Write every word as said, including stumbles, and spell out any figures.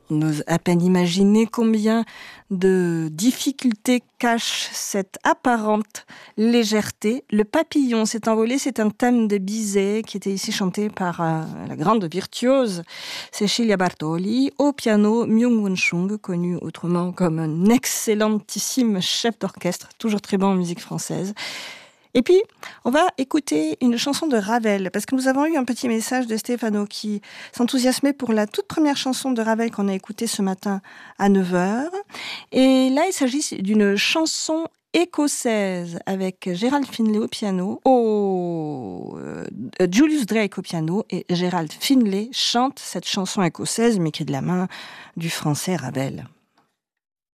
n'ose à peine imaginer combien de difficultés cache cette apparente légèreté. Le papillon s'est envolé, c'est un thème de Bizet qui était ici chanté par euh, la grande virtuose Cecilia Bartoli, au piano Myung-Whun Chung, connu autrement comme un excellentissime chef d'orchestre, toujours très bon en musique française. Et puis, on va écouter une chanson de Ravel, parce que nous avons eu un petit message de Stéphano qui s'enthousiasmait pour la toute première chanson de Ravel qu'on a écoutée ce matin à neuf heures. Et là, il s'agit d'une chanson écossaise avec Gerald Finlay au piano, au euh, Julius Drake au piano, et Gerald Finlay chante cette chanson écossaise, mais qui est de la main du français Ravel.